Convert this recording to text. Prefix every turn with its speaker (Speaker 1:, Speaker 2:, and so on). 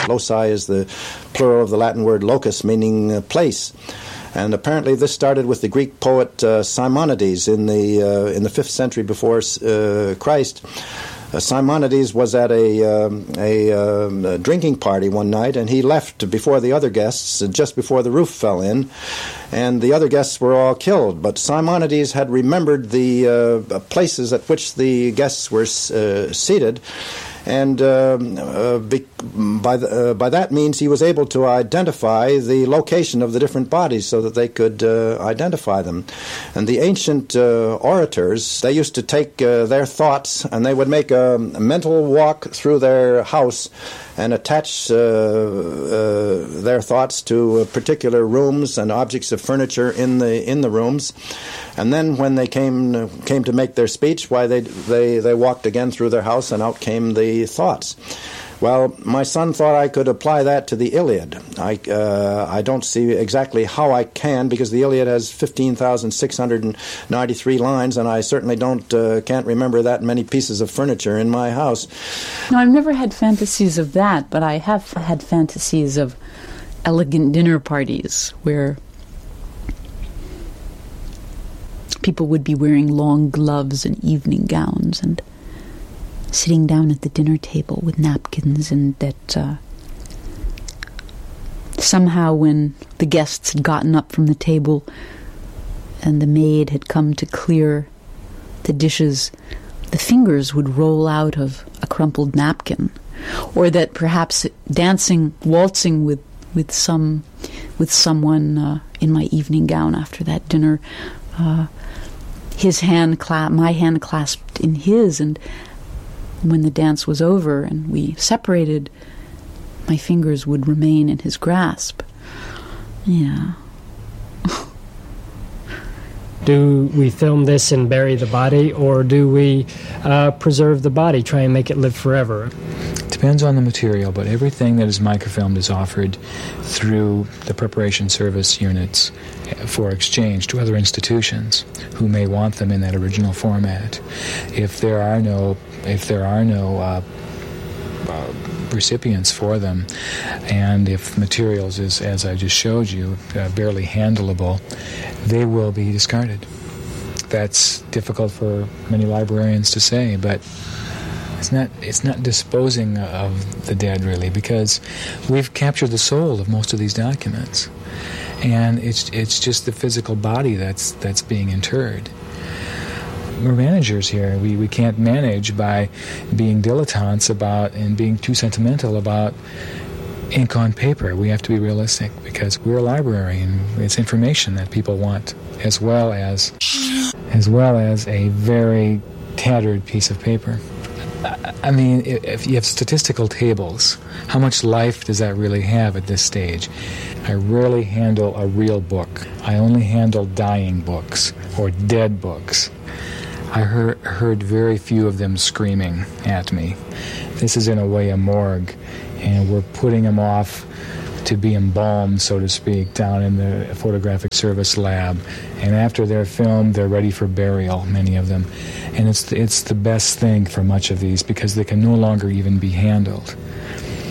Speaker 1: Loci is the plural of the Latin word locus, meaning place. And apparently this started with the Greek poet Simonides in the 5th century before Christ. Simonides was at a drinking party one night, and he left before the other guests, just before the roof fell in, and the other guests were all killed. But Simonides had remembered the places at which the guests were seated, and by that means he was able to identify the location of the different bodies so that they could identify them. And the ancient orators, they used to take their thoughts and they would make a mental walk through their house and attach their thoughts to particular rooms and objects of furniture in the rooms. And then when they came to make their speech, why they walked again through their house, and out came the thoughts. Well, my son thought I could apply that to the Iliad. I don't see exactly how I can, because the Iliad has 15,693 lines, and I certainly can't remember that many pieces of furniture in my house.
Speaker 2: No, I've never had fantasies of that, but I have had fantasies of elegant dinner parties where people would be wearing long gloves and evening gowns and sitting down at the dinner table with napkins, and that somehow when the guests had gotten up from the table and the maid had come to clear the dishes, the fingers would roll out of a crumpled napkin, or that perhaps waltzing with someone in my evening gown after that dinner, my hand clasped in his, and when the dance was over and we separated, my fingers would remain in his grasp. Yeah.
Speaker 3: Do we film this and bury the body, or do we preserve the body, try and make it live forever?
Speaker 4: Depends on the material, but everything that is microfilmed is offered through the preparation service units for exchange to other institutions who may want them in that original format. If there are no recipients for them, and if materials is, as I just showed you, barely handleable, they will be discarded. That's difficult for many librarians to say, but it's not disposing of the dead, really, because we've captured the soul of most of these documents, and it's just the physical body that's being interred. We're managers here. We can't manage by being dilettantes about and being too sentimental about ink on paper. We have to be realistic, because we're a library and it's information that people want, as well as a very tattered piece of paper. I mean, if you have statistical tables, how much life does that really have at this stage? I rarely handle a real book. I only handle dying books or dead books. I heard very few of them screaming at me. This is in a way a morgue, and we're putting them off to be embalmed, so to speak, down in the photographic service lab. And after they're filmed, they're ready for burial, many of them. And it's the best thing for much of these, because they can no longer even be handled.